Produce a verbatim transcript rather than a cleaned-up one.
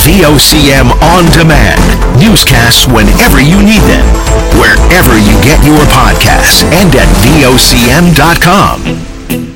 V O C M On Demand. Newscasts whenever you need them, wherever you get your podcasts, and at V O C M dot com.